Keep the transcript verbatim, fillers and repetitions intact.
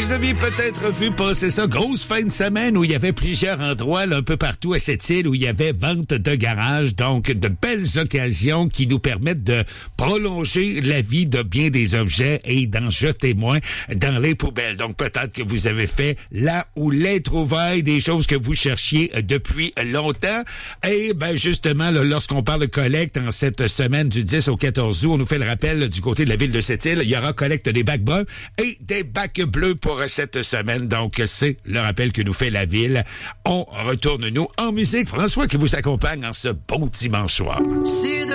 Vous aviez peut-être vu passer ça, grosse fin de semaine où il y avait plusieurs endroits là, un peu partout à cette île où il y avait vente de garage. Donc, de belles occasions qui nous permettent de prolonger la vie de bien des objets et d'en jeter moins dans les poubelles. Donc, peut-être que vous avez fait là ou les trouvailles des choses que vous cherchiez depuis longtemps. Et ben justement, là, lorsqu'on parle de collecte en cette semaine du dix au quatorze août, on nous fait le rappel là, du côté de la ville de Sept-Îles, il y aura collecte des bacs bruns et des bacs bleus pour cette semaine. Donc, c'est le rappel que nous fait la ville. On retourne, nous, en musique. François qui vous accompagne en ce bon dimanche soir.